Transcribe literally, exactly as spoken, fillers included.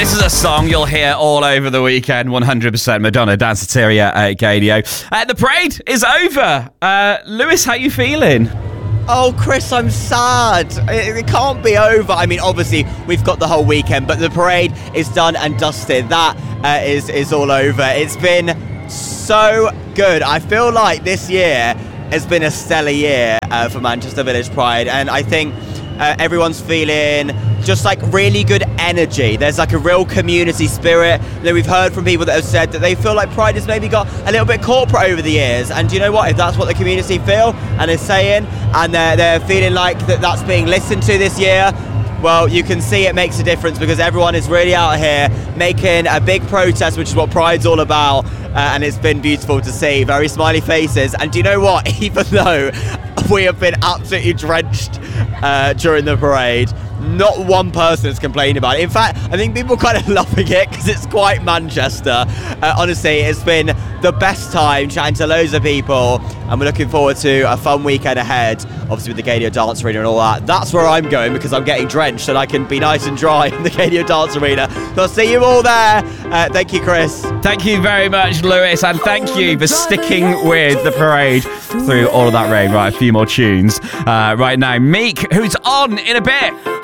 This is a song you'll hear all over the weekend. one hundred percent Madonna, Danceteria at Gaydio. Uh, the parade is over. Uh, Lewis, how you feeling? Oh, Chris, I'm sad. It, it can't be over. I mean, obviously, we've got the whole weekend, but the parade is done and dusted. That uh, is, is all over. It's been so good. I feel like this year has been a stellar year uh, for Manchester Village Pride, and I think uh, everyone's feeling just like really good energy. There's like a real community spirit. You know, we've heard from people that have said that they feel like Pride has maybe got a little bit corporate over the years, and do you know what, if that's what the community feel and is saying, and they're, they're feeling like that that's being listened to this year, well, you can see it makes a difference, because everyone is really out here making a big protest, which is what Pride's all about, uh, and it's been beautiful to see. Very smiley faces. And do you know what, even though we have been absolutely drenched uh, during the parade, not one person has complained about it. In fact, I think people are kind of loving it because it's quite Manchester. Uh, honestly, it's been the best time chatting to loads of people, and we're looking forward to a fun weekend ahead, obviously with the Gaydio Dance Arena and all that. That's where I'm going because I'm getting drenched and I can be nice and dry in the Gaydio Dance Arena. So I'll see you all there. Uh, thank you, Chris. Thank you very much, Lewis, and thank you for sticking with the parade through all of that rain. Right, a few more tunes. Uh, right now, Meek, who's on in a bit.